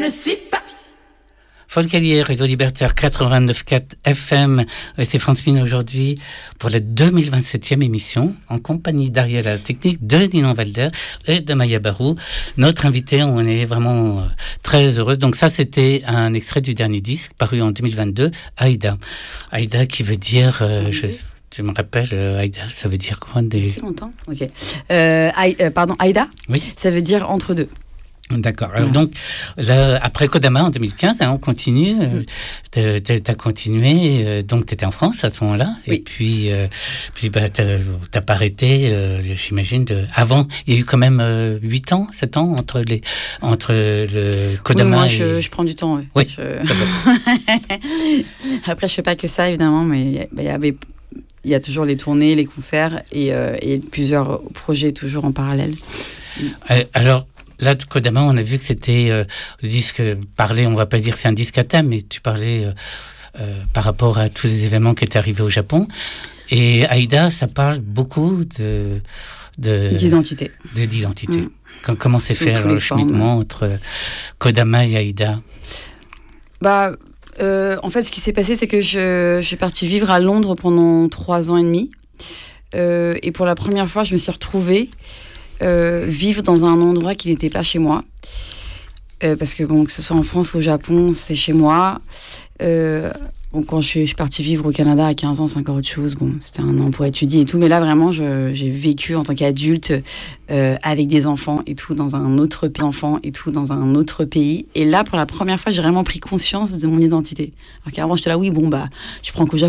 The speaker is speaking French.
ne suis pas... Folcalier, réseau libertaire 89.4 FM. C'est France Mine aujourd'hui pour la 2027e émission en compagnie d'Ariel à la technique, de Ninon Valder et de Maya Barou. Notre invité, on est vraiment très heureux. Donc ça, c'était un extrait du dernier disque paru en 2022, Aïda. Aïda qui veut dire... tu me rappelles, Aïda, ça veut dire quoi C'est longtemps. Ok. Pardon, Aïda. Oui. Ça veut dire entre deux. D'accord. Alors donc, là, après Kodama en 2015, on continue. T'as continué. Donc, t'étais en France à ce moment-là. Oui. Et puis t'as pas arrêté. J'imagine. Avant, il y a eu quand même 8 ans, 7 ans entre le Kodama. Oui, moi, je prends du temps. Oui. Après, je fais pas que ça, évidemment, mais il y a toujours les tournées, les concerts et plusieurs projets toujours en parallèle. Alors. Là, de Kodama, on a vu que c'était le disque parlé, on va pas dire que c'est un disque à thème, mais tu parlais par rapport à tous les événements qui étaient arrivés au Japon. Et Aïda, ça parle beaucoup d'identité. D'identité. Comment s'est fait le cheminement entre Kodama et Aïda? En fait, ce qui s'est passé, c'est que je suis partie vivre à Londres pendant 3 ans et demi. Et pour la première fois, je me suis retrouvée vivre dans un endroit qui n'était pas chez moi. Parce que, que ce soit en France ou au Japon, c'est chez moi. Quand je suis partie vivre au Canada à 15 ans, c'est encore autre chose. C'était un an pour étudier et tout. Mais là, vraiment, j'ai vécu en tant qu'adulte avec des enfants et tout dans un autre pays. Et là, pour la première fois, j'ai vraiment pris conscience de mon identité. Alors qu'avant, j'étais là, je prends qu'au Japon.